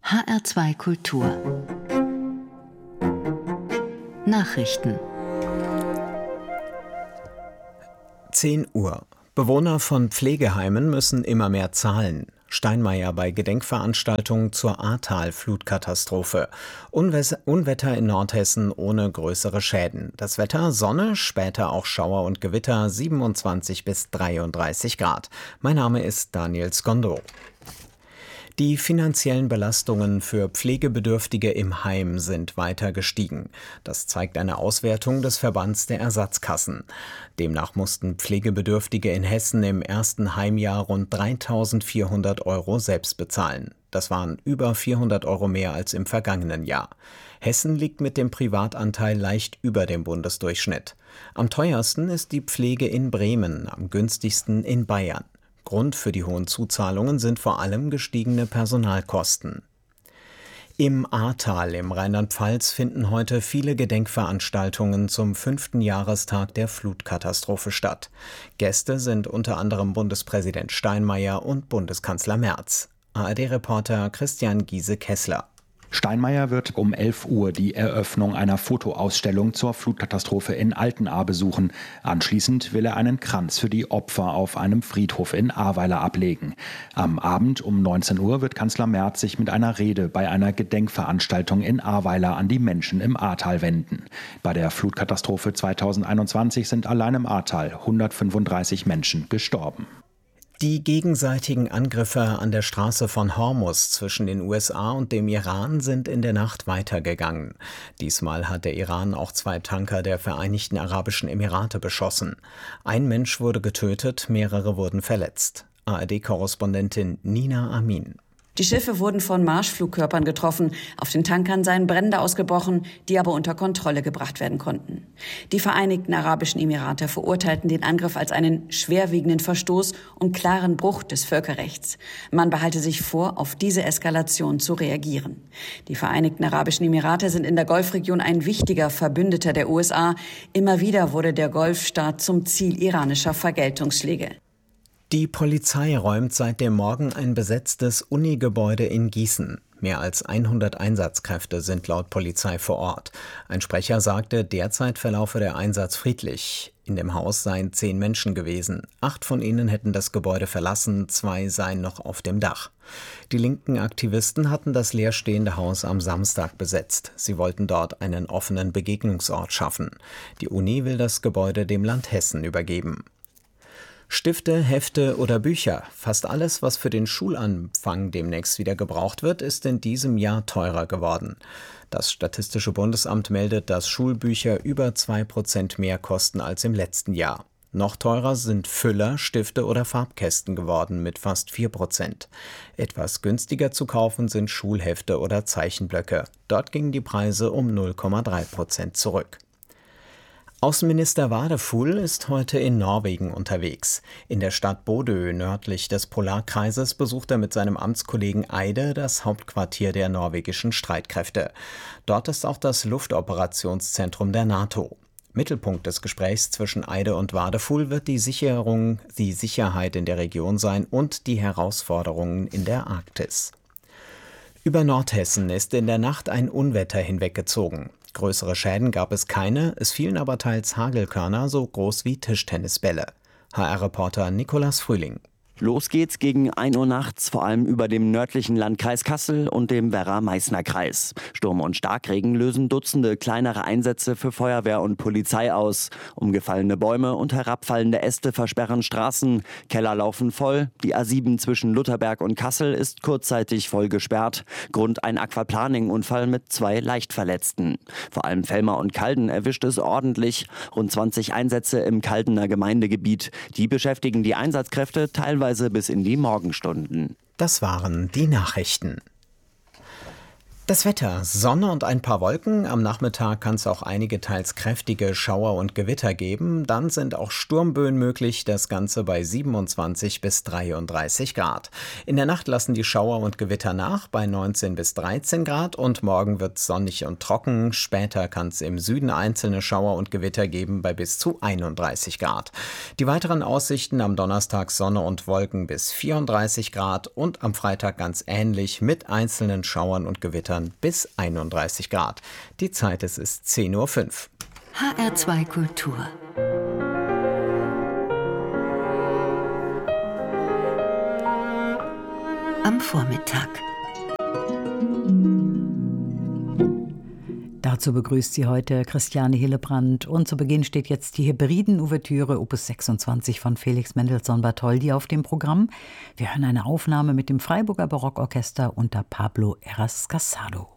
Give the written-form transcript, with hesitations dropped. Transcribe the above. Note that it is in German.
HR2 Kultur Nachrichten 10 Uhr. Bewohner von Pflegeheimen müssen immer mehr zahlen. Steinmeier bei Gedenkveranstaltung zur Ahrtal-Flutkatastrophe. Unwetter in Nordhessen ohne größere Schäden. Das Wetter: Sonne, später auch Schauer und Gewitter, 27 bis 33 Grad. Mein Name ist Daniel Skondo. Die finanziellen Belastungen für Pflegebedürftige im Heim sind weiter gestiegen. Das zeigt eine Auswertung des Verbands der Ersatzkassen. Demnach mussten Pflegebedürftige in Hessen im ersten Heimjahr rund 3.400 € selbst bezahlen. Das waren über 400 € mehr als im vergangenen Jahr. Hessen liegt mit dem Privatanteil leicht über dem Bundesdurchschnitt. Am teuersten ist die Pflege in Bremen, am günstigsten in Bayern. Grund für die hohen Zuzahlungen sind vor allem gestiegene Personalkosten. Im Ahrtal im Rheinland-Pfalz finden heute viele Gedenkveranstaltungen zum 5. Jahrestag der Flutkatastrophe statt. Gäste sind unter anderem Bundespräsident Steinmeier und Bundeskanzler Merz. ARD-Reporter Christian Giese-Kessler. Steinmeier wird um 11 Uhr die Eröffnung einer Fotoausstellung zur Flutkatastrophe in Altenahr besuchen. Anschließend will er einen Kranz für die Opfer auf einem Friedhof in Ahrweiler ablegen. Am Abend um 19 Uhr wird Kanzler Merz sich mit einer Rede bei einer Gedenkveranstaltung in Ahrweiler an die Menschen im Ahrtal wenden. Bei der Flutkatastrophe 2021 sind allein im Ahrtal 135 Menschen gestorben. Die gegenseitigen Angriffe an der Straße von Hormuz zwischen den USA und dem Iran sind in der Nacht weitergegangen. Diesmal hat der Iran auch 2 Tanker der Vereinigten Arabischen Emirate beschossen. Ein Mensch wurde getötet, mehrere wurden verletzt. ARD-Korrespondentin Nina Amin. Die Schiffe wurden von Marschflugkörpern getroffen. Auf den Tankern seien Brände ausgebrochen, die aber unter Kontrolle gebracht werden konnten. Die Vereinigten Arabischen Emirate verurteilten den Angriff als einen schwerwiegenden Verstoß und klaren Bruch des Völkerrechts. Man behalte sich vor, auf diese Eskalation zu reagieren. Die Vereinigten Arabischen Emirate sind in der Golfregion ein wichtiger Verbündeter der USA. Immer wieder wurde der Golfstaat zum Ziel iranischer Vergeltungsschläge. Die Polizei räumt seit dem Morgen ein besetztes Uni-Gebäude in Gießen. Mehr als 100 Einsatzkräfte sind laut Polizei vor Ort. Ein Sprecher sagte, derzeit verlaufe der Einsatz friedlich. In dem Haus seien 10 Menschen gewesen. 8 von ihnen hätten das Gebäude verlassen, 2 seien noch auf dem Dach. Die linken Aktivisten hatten das leerstehende Haus am Samstag besetzt. Sie wollten dort einen offenen Begegnungsort schaffen. Die Uni will das Gebäude dem Land Hessen übergeben. Stifte, Hefte oder Bücher. Fast alles, was für den Schulanfang demnächst wieder gebraucht wird, ist in diesem Jahr teurer geworden. Das Statistische Bundesamt meldet, dass Schulbücher über 2% mehr kosten als im letzten Jahr. Noch teurer sind Füller, Stifte oder Farbkästen geworden mit fast 4%. Etwas günstiger zu kaufen sind Schulhefte oder Zeichenblöcke. Dort gingen die Preise um 0,3% zurück. Außenminister Wadefull ist heute in Norwegen unterwegs. In der Stadt Bodø nördlich des Polarkreises besucht er mit seinem Amtskollegen Eide das Hauptquartier der norwegischen Streitkräfte. Dort ist auch das Luftoperationszentrum der NATO. Mittelpunkt des Gesprächs zwischen Eide und Wadefull wird die Sicherheit in der Region sein und die Herausforderungen in der Arktis. Über Nordhessen ist in der Nacht ein Unwetter hinweggezogen. Größere Schäden gab es keine, es fielen aber teils Hagelkörner so groß wie Tischtennisbälle. HR-Reporter Nikolas Frühling. Los geht's gegen 1 Uhr nachts, vor allem über dem nördlichen Landkreis Kassel und dem Werra-Meißner-Kreis. Sturm und Starkregen lösen Dutzende kleinere Einsätze für Feuerwehr und Polizei aus. Umgefallene Bäume und herabfallende Äste versperren Straßen. Keller laufen voll. Die A7 zwischen Lutherberg und Kassel ist kurzzeitig voll gesperrt. Grund: ein Aquaplaning-Unfall mit 2 Leichtverletzten. Vor allem Velmer und Calden erwischt es ordentlich. Rund 20 Einsätze im Caldener Gemeindegebiet. Die beschäftigen die Einsatzkräfte teilweise bis in die Morgenstunden. Das waren die Nachrichten. Das Wetter: Sonne und ein paar Wolken. Am Nachmittag kann es auch einige teils kräftige Schauer und Gewitter geben. Dann sind auch Sturmböen möglich, das Ganze bei 27 bis 33 Grad. In der Nacht lassen die Schauer und Gewitter nach bei 19 bis 13 Grad und morgen wird es sonnig und trocken. Später kann es im Süden einzelne Schauer und Gewitter geben bei bis zu 31 Grad. Die weiteren Aussichten: am Donnerstag Sonne und Wolken bis 34 Grad und am Freitag ganz ähnlich mit einzelnen Schauern und Gewittern bis 31 Grad. Die Zeit, es ist 10:05 Uhr. HR2 Kultur. Am Vormittag. Dazu begrüßt sie heute Christiane Hillebrand. Und zu Beginn steht jetzt die Hebriden-Ouvertüre Opus 26 von Felix Mendelssohn-Bartholdy auf dem Programm. Wir hören eine Aufnahme mit dem Freiburger Barockorchester unter Pablo Heras Casado.